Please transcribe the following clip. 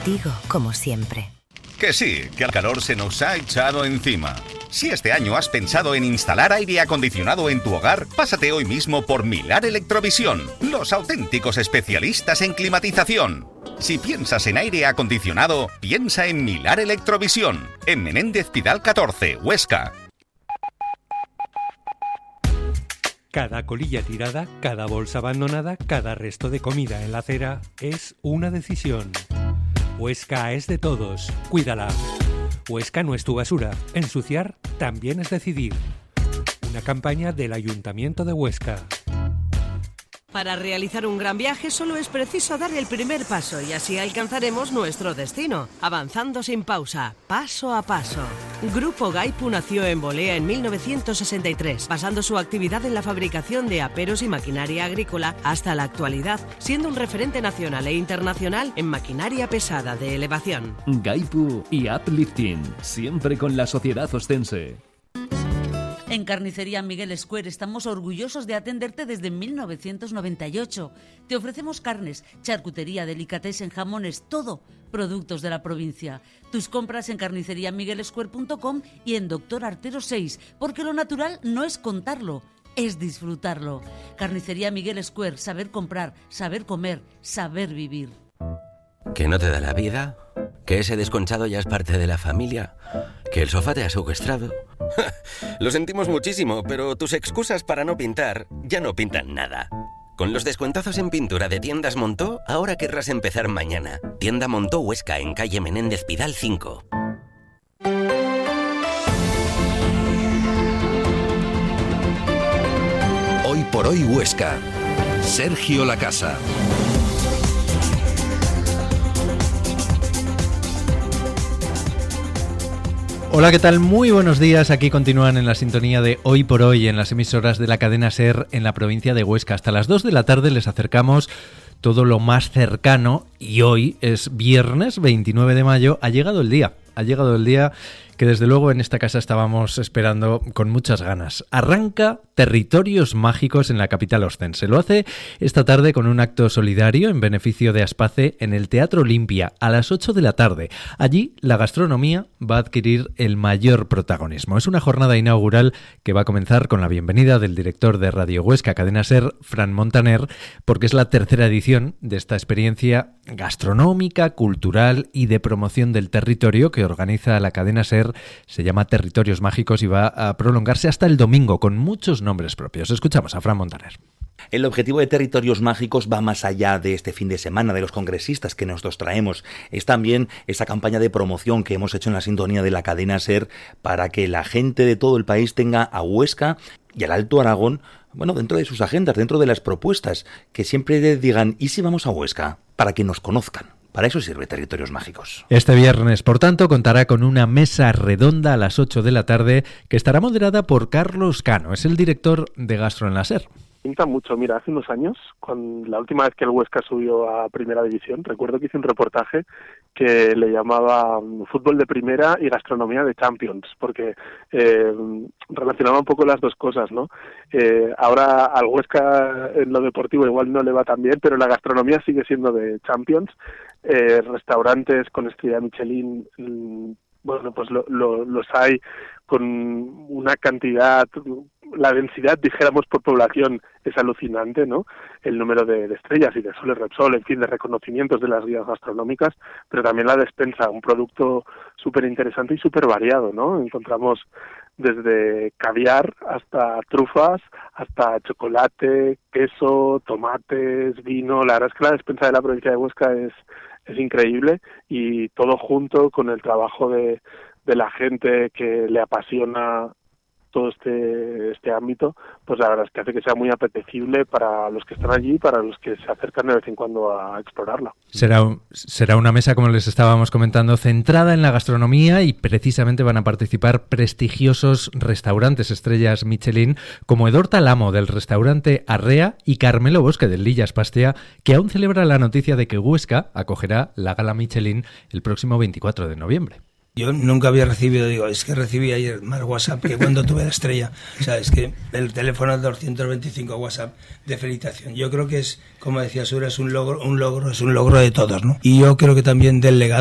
Digo, como siempre. Que sí, que el calor se nos ha echado encima. Si este año has pensado en instalar aire acondicionado en tu hogar, pásate hoy mismo por Milar Electrovisión, los auténticos especialistas en climatización. Si piensas en aire acondicionado, piensa en Milar Electrovisión, en Menéndez Pidal 14, Huesca. Cada colilla tirada, cada bolsa abandonada, cada resto de comida en la acera es una decisión. Huesca es de todos, cuídala. Huesca no es tu basura, ensuciar también es decidir. Una campaña del Ayuntamiento de Huesca. Para realizar un gran viaje solo es preciso dar el primer paso y así alcanzaremos nuestro destino, avanzando sin pausa, paso a paso. Grupo Gaipu nació en Bolea en 1963, basando su actividad en la fabricación de aperos y maquinaria agrícola hasta la actualidad, siendo un referente nacional e internacional en maquinaria pesada de elevación. Gaipu y Uplifting, siempre con la sociedad ostense. En Carnicería Miguel Square estamos orgullosos de atenderte desde 1998. Te ofrecemos carnes, charcutería, delicatessen, jamones, todo, productos de la provincia. Tus compras en carniceriamiguelsquare.com y en Doctor Artero 6, porque lo natural no es contarlo, es disfrutarlo. Carnicería Miguel Square, saber comprar, saber comer, saber vivir. ¿Que no te da la vida? ¿Que ese desconchado ya es parte de la familia? ¿Que el sofá te ha secuestrado? Lo sentimos muchísimo, pero tus excusas para no pintar ya no pintan nada. Con los descuentazos en pintura de Tiendas Montó, ahora querrás empezar mañana. Tienda Montó Huesca, en calle Menéndez Pidal 5. Hoy por hoy Huesca. Sergio Lacasa. Hola, ¿qué tal? Muy buenos días. Aquí continúan en la sintonía de Hoy por Hoy en las emisoras de la cadena SER en la provincia de Huesca. Hasta las 2 de la tarde les acercamos todo lo más cercano y hoy es viernes 29 de mayo. Ha llegado el día que desde luego en esta casa estábamos esperando con muchas ganas. Arranca Territorios Mágicos en la capital ostense. Lo hace esta tarde con un acto solidario en beneficio de Aspace en el Teatro Olimpia a las 8 de la tarde. Allí la gastronomía va a adquirir el mayor protagonismo. Es una jornada inaugural que va a comenzar con la bienvenida del director de Radio Huesca Cadena SER, Fran Montaner, porque es la tercera edición de esta experiencia gastronómica, cultural y de promoción del territorio que organiza la cadena SER. Se llama Territorios Mágicos y va a prolongarse hasta el domingo con muchos nombres propios. Escuchamos a Fran Montaner. El objetivo de Territorios Mágicos va más allá de este fin de semana, de los congresistas que nosotros traemos. Es también esa campaña de promoción que hemos hecho en la sintonía de la cadena SER para que la gente de todo el país tenga a Huesca y al Alto Aragón, bueno, dentro de sus agendas, dentro de las propuestas, que siempre digan, ¿y si vamos a Huesca? Para que nos conozcan. Para eso sirve Territorios Mágicos. Este viernes, por tanto, contará con una mesa redonda a las 8 de la tarde que estará moderada por Carlos Cano. Es el director de Gastro en la SER. Pinta mucho. Mira, hace unos años, la última vez que el Huesca subió a Primera División, recuerdo que hice un reportaje que le llamaba Fútbol de Primera y Gastronomía de Champions, porque relacionaba un poco las dos cosas, ¿no? Ahora al Huesca en lo deportivo igual no le va tan bien, pero la gastronomía sigue siendo de Champions. Restaurantes con estrella Michelin, bueno, pues los hay con una cantidad, la densidad, dijéramos, por población es alucinante, ¿no? El número de estrellas y de Soles Repsol, en fin, de reconocimientos de las guías gastronómicas, pero también la despensa, un producto súper interesante y súper variado, ¿no? Encontramos desde caviar hasta trufas, hasta chocolate, queso, tomates, vino. La verdad es que la despensa de la provincia de Huesca es increíble, y todo junto con el trabajo de la gente que le apasiona todo este ámbito, pues la verdad es que hace que sea muy apetecible para los que están allí, para los que se acercan de vez en cuando a explorarla. Será una mesa, como les estábamos comentando, centrada en la gastronomía, y precisamente van a participar prestigiosos restaurantes estrellas Michelin como Edorta Lamo del restaurante Arrea y Carmelo Bosque del Lillas Pastea, que aún celebra la noticia de que Huesca acogerá la gala Michelin el próximo 24 de noviembre. Yo nunca había recibido, es que recibí ayer más WhatsApp que cuando tuve la estrella. O sea, es que el teléfono 225 WhatsApp de felicitación. Yo creo que es, como decía Sura, es un logro de todos, ¿no? Y yo creo que también del legado